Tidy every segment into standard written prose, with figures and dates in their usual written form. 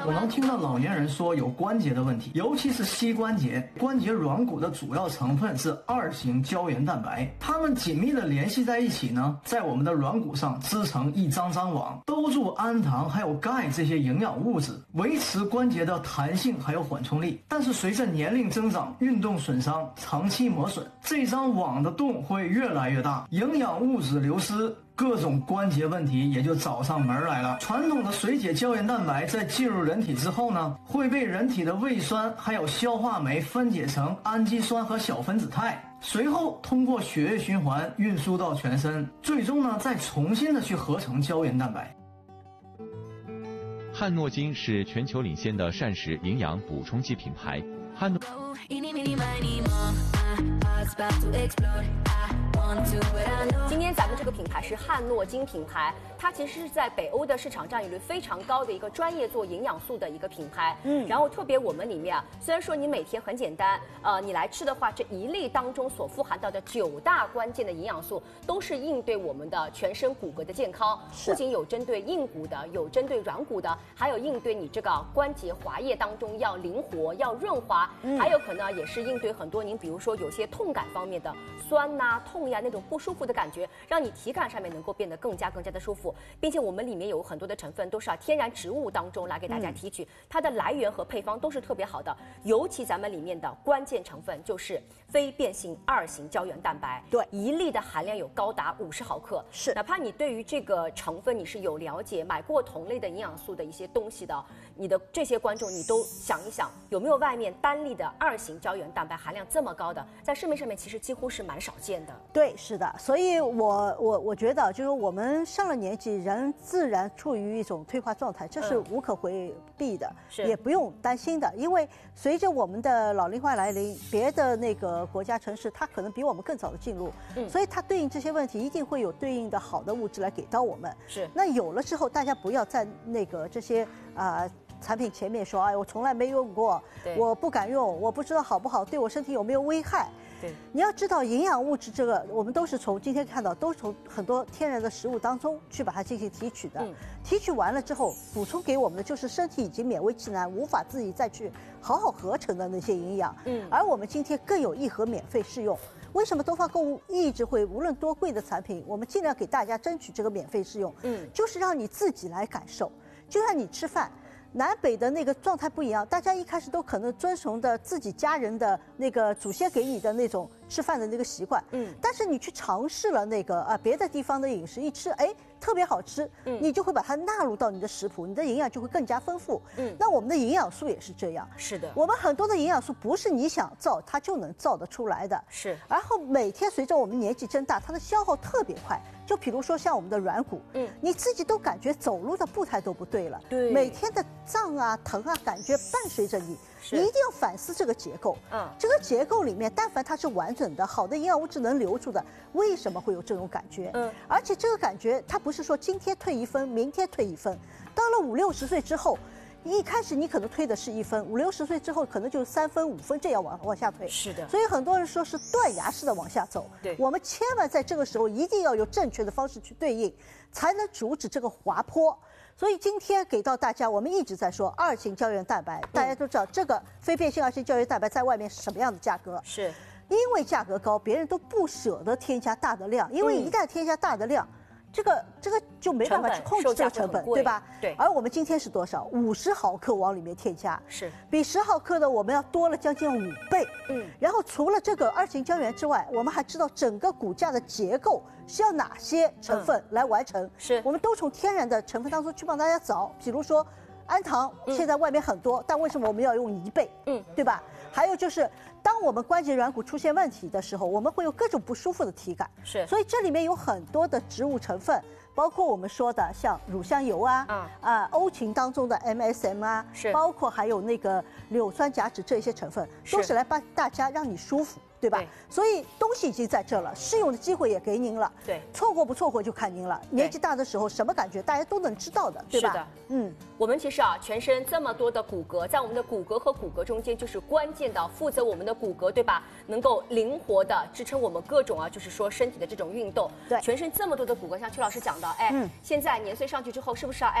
我能听到老年人说有关节的问题，尤其是膝关节。关节软骨的主要成分是2型胶原蛋白，它们紧密的联系在一起呢，在我们的软骨上织成一张张网，兜住氨糖还有钙这些营养物质，维持关节的弹性还有缓冲力。但是随着年龄增长、运动损伤、长期磨损，这张网的洞会越来越大，营养物质流失，各种关节问题也就找上门来了。传统的水解胶原蛋白在进入人体之后呢，会被人体的胃酸还有消化酶分解成氨基酸和小分子肽，随后通过血液循环运输到全身，最终呢再重新的去合成胶原蛋白。 汉诺金是全球领先的膳食营养补充剂品牌。汉诺。 今天咱们这个品牌是汉诺金品牌，它其实是在北欧的市场占有率非常高的一个专业做营养素的一个品牌。然后特别我们里面啊，虽然说你每天很简单，你来吃的话，这一粒当中所富含到的9大关键的营养素，都是应对我们的全身骨骼的健康，不仅有针对硬骨的，有针对软骨的，还有应对你这个关节滑液当中要灵活、要润滑，还有可能也是应对很多您比如说有些痛感方面的酸呐、痛呀那种不舒服的感觉，让你体感上面能够变得更加的舒服，并且我们里面有很多的成分都是天然植物当中来给大家提取，它的来源和配方都是特别好的，尤其咱们里面的关键成分就是非变性2型胶原蛋白， 对， 一粒的含量有高达50毫克， 是， 哪怕你对于这个成分你是有了解，买过同类的营养素的一些东西的，你的这些观众你都想一想，有没有外面单粒的2型胶原蛋白含量这么高的，在市面上面其实几乎是蛮少见的。 对，是的，所以我觉得就是我们上了年纪，人自然处于一种退化状态，这是无可回避的，也不用担心的，因为随着我们的老龄化来临，别的那个国家城市它可能比我们更早的进入，所以它对应这些问题一定会有对应的好的物质来给到我们。 是， 那有了之后，大家不要在那个这些产品前面说，哎，我从来没用过，我不敢用，我不知道好不好，对我身体有没有危害。 对， 你要知道营养物质这个，我们都是从今天看到，都是从很多天然的食物当中去把它进行提取的。提取完了之后，补充给我们的就是身体已经勉为其难，无法自己再去好好合成的那些营养。而我们今天更有1盒免费试用。为什么东方购物一直会无论多贵的产品，我们尽量给大家争取这个免费试用？就是让你自己来感受，就像你吃饭。南北的那个状态不一样，大家一开始都可能遵从的自己家人的那个祖先给你的那种吃饭的那个习惯，但是你去尝试了那个别的地方的饮食，一吃，哎，特别好吃，你就会把它纳入到你的食谱，你的营养就会更加丰富。那我们的营养素也是这样， 是的， 我们很多的营养素不是你想造它就能造得出来的， 是。 然后每天随着我们年纪增大，它的消耗特别快。就比如说像我们的软骨，你自己都感觉走路的步态都不对了， 对， 每天的胀啊、疼啊，感觉伴随着你，你一定要反思这个结构。这个结构里面，但凡它是完整的、好的营养物质能留住的，为什么会有这种感觉？而且这个感觉它不是说今天退1分，明天退1分，到了50、60岁之后。一开始你可能推的是1分，50、60岁之后可能就3分、5分这样往下推。 是的， 所以很多人说是断崖式的往下走。 对， 我们千万在这个时候一定要有正确的方式去对应，才能阻止这个滑坡。所以今天给到大家，我们一直在说2型胶原蛋白，大家都知道这个非变性2型胶原蛋白在外面是什么样的价格？ 是， 因为价格高，别人都不舍得添加大的量，因为一旦添加大的量。这个就没办法去控制这个成本，对吧？ 对。 而我们今天是多少？50毫克往里面添加， 是比10毫克的我们要多了将近5倍。然后除了这个2型胶原之外，我们还知道整个骨架的结构需要哪些成分来完成。 是。 我们都从天然的成分当中去帮大家找，比如说氨糖，现在外面很多，但为什么我们要用1倍？对吧？还有就是。当我们关节软骨出现问题的时候，我们会有各种不舒服的体感。 是， 所以这里面有很多的植物成分，包括我们说的像乳香油欧芹当中的 MSM 啊， 是， 包括还有那个柳酸甲酯这些成分，都是来帮大家让你舒服。对吧？所以东西已经在这了，试用的机会也给您了。 对， 错过不错过就看您了。年纪大的时候什么感觉，大家都能知道的，对吧？ 是的，我们其实全身这么多的骨骼，在我们的骨骼和骨骼中间就是关键的，负责我们的骨骼，对吧？能够灵活的支撑我们各种就是说身体的这种运动。 对， 全身这么多的骨骼，像邱老师讲的，现在年岁上去之后，是不是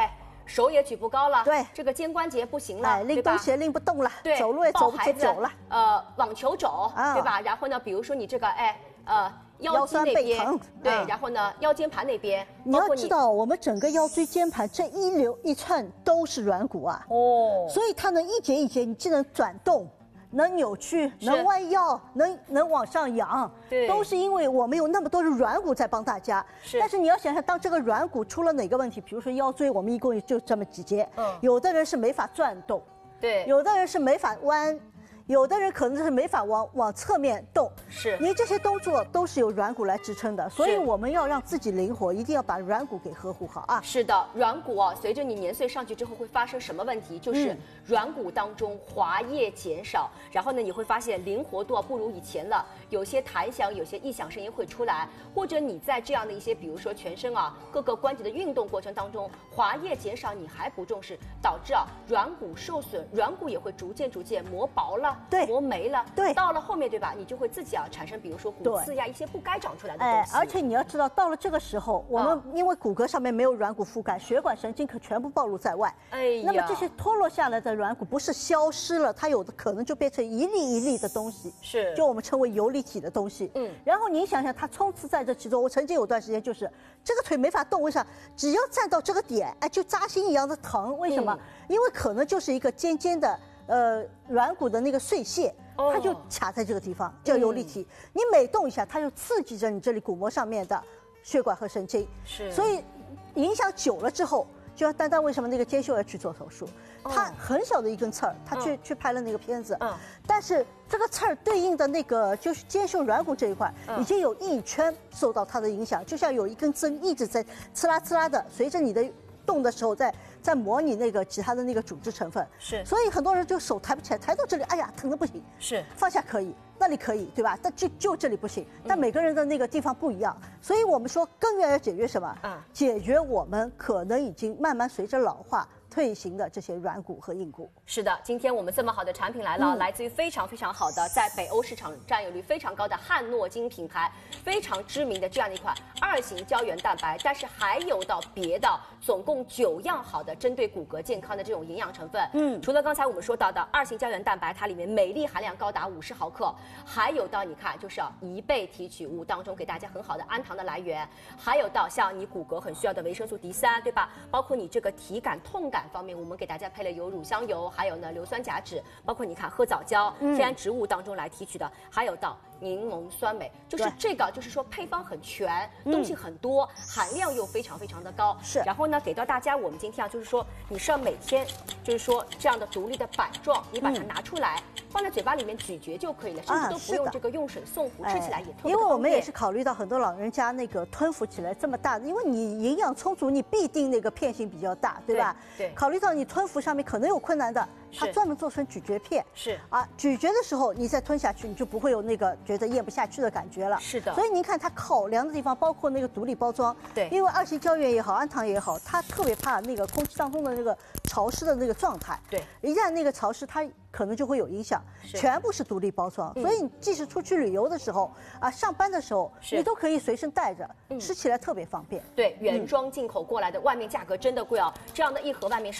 手也举不高了， 对， 这个肩关节不行了， 拎东西也拎不动了， 对， 走路也走不久了， 网球肘，对吧？然后呢，比如说你这个腰肌那边，对，然后呢腰间盘那边， 你要知道我们整个腰椎间盘这一流一串都是软骨啊，所以它能一节一节，你既能转动。能扭曲，能弯腰，能往上仰，都是因为我们有那么多的软骨在帮大家。但是你要想想，当这个软骨出了哪个问题，比如说腰椎，我们一共就这么几节，有的人是没法转动， 对， 有的人是没法弯。有的人可能是没法往侧面动， 是你这些动作都是由软骨来支撑的，所以我们要让自己灵活，一定要把软骨给呵护好啊。 是的，软骨啊，随着你年岁上去之后会发生什么问题？就是软骨当中滑液减少，然后呢你会发现灵活度不如以前了，有些弹响，有些异响声音会出来，或者你在这样的一些，比如说全身各个关节的运动过程当中，滑液减少，你还不重视，导致软骨受损，软骨也会逐渐磨薄了。 对， 磨没了， 对， 到了后面对吧，你就会自己产生，比如说骨刺呀，一些不该长出来的东西。 而且你要知道，到了这个时候，我们因为骨骼上面没有软骨覆盖，血管神经可全部暴露在外。那么这些脱落下来的软骨不是消失了，它有的可能就变成一粒一粒的东西，就我们称为游离体的东西。然后你想想，它冲刺在这其中，我曾经有段时间就是这个腿没法动，为啥？只要站到这个点，就扎心一样的疼。为什么？因为可能就是一个尖尖的。软骨的那个碎屑，它就卡在这个地方，叫游离体。你每动一下，它就刺激着你这里骨膜上面的血管和神经。所以影响久了之后，就像丹丹为什么那个肩袖要去做手术，他很小的一根刺儿，他去拍了那个片子，但是这个刺儿对应的那个就是肩袖软骨这一块，已经有一圈受到它的影响，就像有一根针一直在刺啦刺啦的，随着你的动的时候在模拟那个其他的那个组织成分，所以很多人就手抬不起来，抬到这里，哎呀，疼得不行，放下可以，那里可以，对吧？但就这里不行，但每个人的那个地方不一样，所以我们说根源要解决什么？解决我们可能已经慢慢随着老化退行的这些软骨和硬骨。 是的，今天我们这么好的产品来了，来自于非常好的，在北欧市场占有率非常高的汉诺金品牌，非常知名的这样的一款2型胶原蛋白，但是还有到别的，总共9样好的针对骨骼健康的这种营养成分。除了刚才我们说到的2型胶原蛋白，它里面镁粒含量高达50毫克，还有到你看就是1倍提取物当中给大家很好的氨糖的来源，还有到像你骨骼很需要的维生素 D3，对吧？包括你这个体感痛感方面，我们给大家配了有乳香油，还有呢硫酸甲酯，包括你看褐藻胶，天然植物当中来提取的，还有到柠檬酸镁，就是这个，就是说配方很全，东西很多，含量又非常的高。然后呢，给到大家，我们今天就是说，你是要每天，就是说这样的独立的板状，你把它拿出来，放在嘴巴里面咀嚼就可以了，甚至都不用这个用水送服，吃起来也特别方便。 因为我们也是考虑到很多老人家那个吞服起来这么大的，因为你营养充足，你必定那个片型比较大，对吧？ 对。 考虑到你吞服上面可能有困难的，它专门做成咀嚼片。咀嚼的时候你再吞下去，你就不会有那个觉得咽不下去的感觉了。 是的。 所以您看它考量的地方，包括那个独立包装。 对。 因为2型胶原也好，氨糖也好，它特别怕那个空气当中的那个潮湿的那个状态。 对。 一旦那个潮湿，它可能就会有影响。全部是独立包装，所以你即使出去旅游的时候上班的时候，你都可以随身带着，吃起来特别方便。 对，原装进口过来的，外面价格真的贵这样的一盒外面是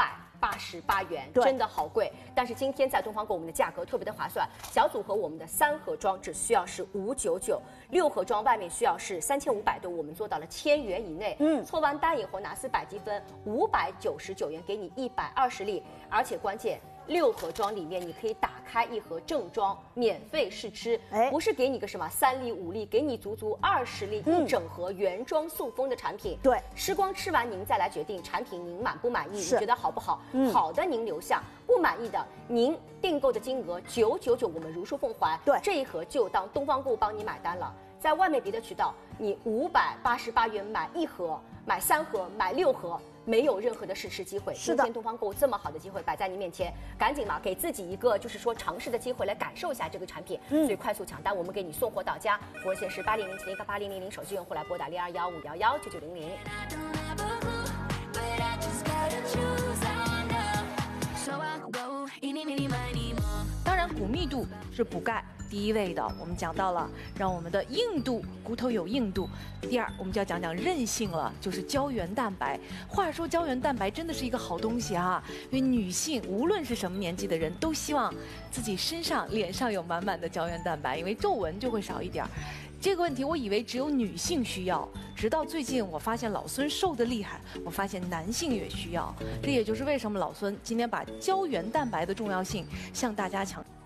588元，真的好贵。但是今天在东方购我们的价格特别的划算，小组合我们的3盒装只需要是599，6盒装外面需要是3500多，我们做到了1000元以内。凑完单以后拿400积分，599元给你120粒，而且关键。6盒装里面，你可以打开1盒正装，免费试吃，不是给你个什么3粒5粒，给你足20粒一整盒原装塑封的产品。 对， 吃光吃完您再来决定产品您满不满意，你觉得好不好？好的您留下，不满意的您订购的金额999我们如数奉还。 对， 这一盒就当东方购帮你买单了。在外面别的渠道，你588元买1盒，买3盒，买6盒。没有任何的试吃机会。今天东方购这么好的机会摆在你面前，赶紧嘛，给自己一个就是说尝试的机会，来感受一下这个产品。所以快速抢单，我们给你送货到家。服务线是8007188000，手机用户来拨打0215119900。 当然，骨密度是补钙、 第一位的，我们讲到了让我们的硬度骨头有硬度。第二，我们就要讲讲韧性了，就是胶原蛋白。话说胶原蛋白真的是一个好东西啊，因为女性无论是什么年纪的人都希望自己身上、脸上有满满的胶原蛋白，因为皱纹就会少一点。这个问题我以为只有女性需要，直到最近我发现老孙瘦得厉害，我发现男性也需要。这也就是为什么老孙今天把胶原蛋白的重要性向大家强调。